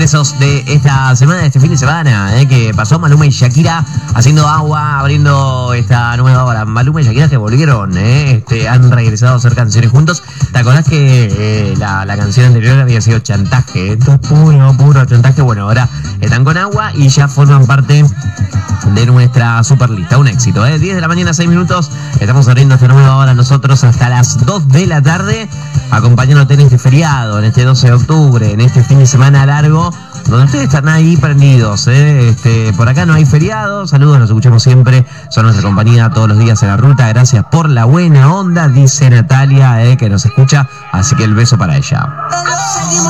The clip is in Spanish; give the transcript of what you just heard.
ingresos de esta semana, de este fin de semana, que pasó Maluma y Shakira haciendo agua, abriendo esta nueva hora. Maluma y Shakira que volvieron, han regresado a hacer canciones juntos. ¿Te acordás que la canción anterior había sido Chantaje? Esto es puro chantaje. Bueno, ahora están con agua y ya forman parte de nuestra superlista. Un éxito, 10 de la mañana, 6 minutos. Estamos abriendo esta nueva hora nosotros hasta las 2 de la tarde, acompañándote en este feriado, en este 12 de octubre, en este fin de semana largo, donde ustedes están ahí prendidos. Por acá no hay feriado. Saludos, nos escuchamos siempre. Son nuestra compañía todos los días en la ruta. Gracias por la buena onda, dice Natalia, que nos escucha. Así que el beso para ella.